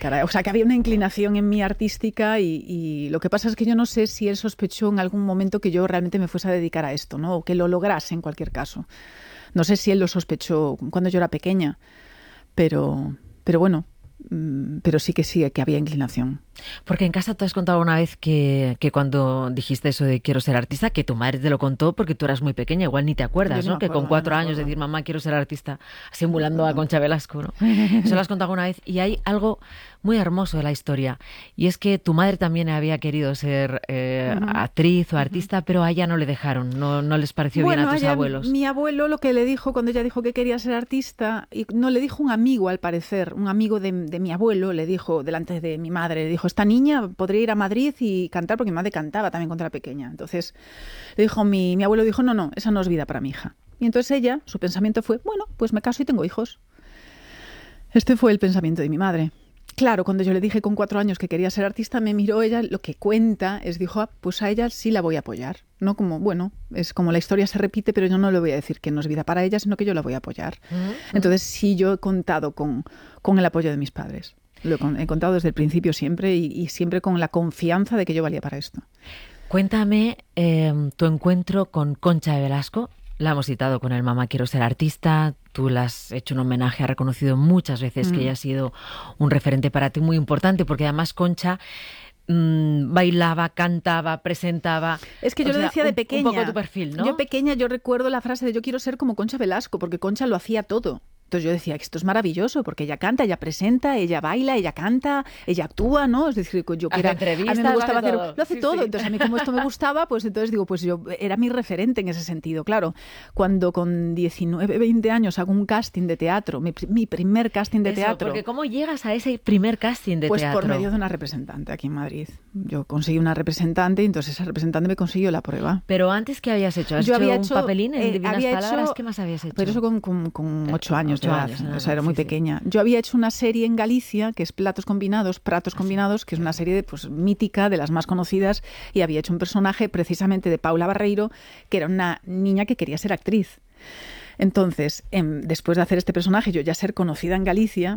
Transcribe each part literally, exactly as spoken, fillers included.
dedicara. O sea, que había una inclinación en mí artística y, y lo que pasa es que yo no sé si él sospechó en algún momento que yo realmente me fuese a dedicar a esto, ¿no? O que lo lograse en cualquier caso. No sé si él lo sospechó cuando yo era pequeña, pero, pero bueno, pero sí que sí, que había inclinación. Porque en casa tú has contado una vez que, que cuando dijiste eso de quiero ser artista, que tu madre te lo contó porque tú eras muy pequeña, igual ni te acuerdas, ¿no? No Que acuerdo, con cuatro no años acuerdo. decir mamá quiero ser artista, simulando a Concha Velasco, ¿no? Eso lo has contado una vez y hay algo muy hermoso de la historia y es que tu madre también había querido ser eh, uh-huh. actriz o artista, uh-huh. pero a ella no le dejaron, no, no les pareció bueno, bien a tus ella, abuelos. Mi abuelo lo que le dijo cuando ella dijo que quería ser artista, y no le dijo un amigo al parecer, un amigo de, de mi abuelo le dijo delante de mi madre, le dijo, esta niña podría ir a Madrid y cantar, porque mi madre cantaba también cuando era pequeña. Entonces le dijo, mi, mi abuelo dijo, no, no, esa no es vida para mi hija. Y entonces ella, su pensamiento fue, bueno, pues me caso y tengo hijos. Este fue el pensamiento de mi madre. Claro, cuando yo le dije con cuatro años que quería ser artista, me miró ella, lo que cuenta es, dijo, ah, pues a ella sí la voy a apoyar. No como, bueno, es como la historia se repite, pero yo no le voy a decir que no es vida para ella, sino que yo la voy a apoyar. Uh-huh. Entonces sí, yo he contado con, con el apoyo de mis padres. Lo he contado desde el principio siempre y, y siempre con la confianza de que yo valía para esto. Cuéntame eh, tu encuentro con Concha Velasco. La hemos citado con el Mamá Quiero Ser Artista. Tú le has hecho un homenaje, has reconocido muchas veces mm. que ella ha sido un referente para ti muy importante, porque además Concha mmm, bailaba, cantaba, presentaba. Es que yo o lo sea, decía de un, pequeña. Un poco tu perfil, ¿no? Yo pequeña, yo recuerdo la frase de yo quiero ser como Concha Velasco, porque Concha lo hacía todo. Entonces yo decía que esto es maravilloso porque ella canta, ella presenta, ella baila, ella canta, ella actúa, ¿no? Es decir, yo que era, a mí me gustaba hacer, lo hace sí, todo. Sí. Entonces a mí como esto me gustaba, pues entonces digo, pues yo era mi referente en ese sentido. Claro, cuando con diecinueve, veinte años hago un casting de teatro, mi, mi primer casting de Eso, teatro. Porque ¿cómo llegas a ese primer casting de pues teatro? Pues por medio de una representante aquí en Madrid. Yo conseguí una representante y entonces esa representante me consiguió la prueba. Pero antes, ¿qué habías hecho? ¿Has yo hecho había un hecho, papelín en eh, Divinas había Palabras? Hecho, ¿Qué más habías hecho? Pero eso con, con, con ocho años, ocho ya, años o nada, sea, era muy sí, pequeña. Sí. Yo había hecho una serie en Galicia, que es Platos Combinados, Pratos Combinados, que es una serie pues, mítica, de las más conocidas, y había hecho un personaje precisamente de Paula Barreiro, que era una niña que quería ser actriz. Entonces, eh, después de hacer este personaje, yo ya ser conocida en Galicia,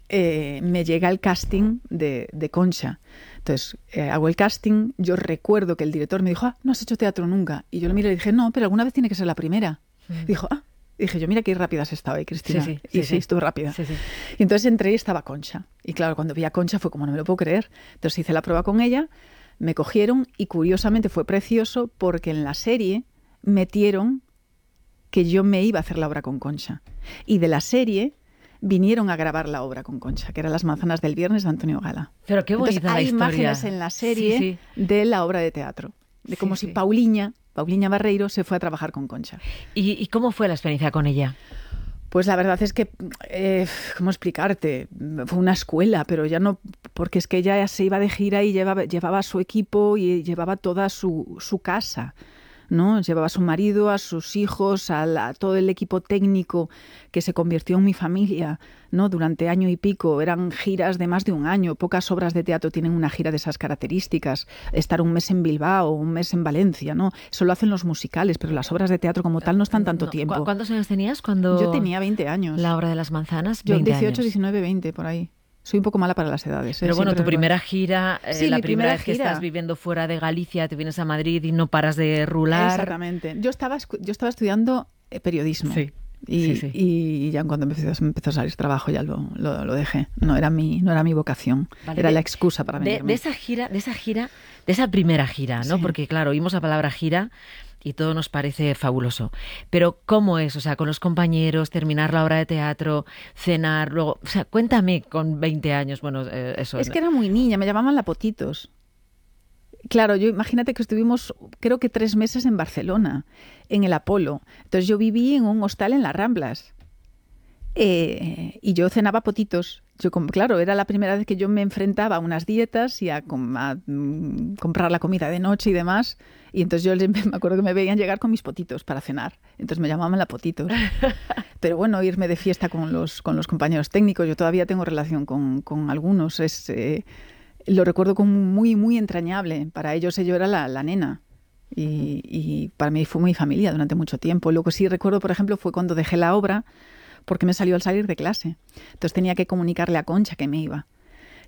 eh, me llega el casting de, de Concha. Entonces, eh, hago el casting, yo recuerdo que el director me dijo, ah, no has hecho teatro nunca. Y yo lo miré y dije, no, pero alguna vez tiene que ser la primera. Mm. Dijo, ah. Dije yo, mira qué rápida has estado ahí, Cristina. Sí, sí, y sí, sí, sí, estuve rápida. Sí, sí. Y entonces entré y estaba Concha. Y claro, cuando vi a Concha fue como, no me lo puedo creer. Entonces hice la prueba con ella, me cogieron y curiosamente fue precioso porque en la serie metieron que yo me iba a hacer la obra con Concha. Y de la serie vinieron a grabar la obra con Concha, que era Las manzanas del viernes de Antonio Gala. Pero qué bonita Entonces, la hay historia. imágenes en la serie sí, sí. de la obra de teatro. De como sí, si sí. Pauliña, Pauliña Barreiro se fue a trabajar con Concha. ¿Y, y cómo fue la experiencia con ella? Pues la verdad es que, eh, ¿cómo explicarte? Fue una escuela, pero ya no, porque es que ella se iba de gira y llevaba, llevaba a su equipo y llevaba toda su, su casa, ¿no? Llevaba a su marido, a sus hijos, a, la, a todo el equipo técnico que se convirtió en mi familia, ¿no? Durante año y pico. Eran giras de más de un año. Pocas obras de teatro tienen una gira de esas características. Estar un mes en Bilbao, un mes en Valencia, ¿no? Eso lo hacen los musicales, pero las obras de teatro como tal no están tanto no. tiempo. ¿Cuántos años tenías cuando...? Yo tenía veinte años. La obra de las manzanas, Yo veinte dieciocho, años. diecinueve, veinte, por ahí. Soy un poco mala para las edades. ¿eh? Pero bueno, Siempre tu primera gira, eh, sí, la mi primera, primera vez que gira. estás viviendo fuera de Galicia, te vienes a Madrid y no paras de rular. Exactamente. Yo estaba, yo estaba estudiando eh, periodismo. Sí. Y, sí, sí. y ya cuando empezó, empezó a salir trabajo ya lo, lo, lo dejé. No era mi, no era mi vocación. Vale, era de, la excusa para venirme. De, de esa gira, de esa gira, de esa primera gira, ¿no? Sí. Porque claro, oímos la palabra gira y todo nos parece fabuloso. Pero ¿cómo es? O sea, con los compañeros, terminar la obra de teatro, cenar, luego... O sea, cuéntame con veinte años, bueno, eh, eso... Es que era muy niña, me llamaban la Potitos. Claro, yo imagínate que estuvimos, creo que tres meses en Barcelona, en el Apolo. Entonces yo viví en un hostal en las Ramblas. Eh, y yo cenaba potitos. Yo, claro, era la primera vez que yo me enfrentaba a unas dietas y a, a, a comprar la comida de noche y demás. Y entonces yo me acuerdo que me veían llegar con mis potitos para cenar. Entonces me llamaban la Potitos. Pero bueno, irme de fiesta con los, con los compañeros técnicos. Yo todavía tengo relación con, con algunos. Es, eh, lo recuerdo como muy, muy entrañable. Para ellos yo era la, la nena. Y, y para mí fue muy familia durante mucho tiempo. Lo que sí recuerdo, por ejemplo, fue cuando dejé la obra porque me salió al salir de clase. Entonces tenía que comunicarle a Concha que me iba.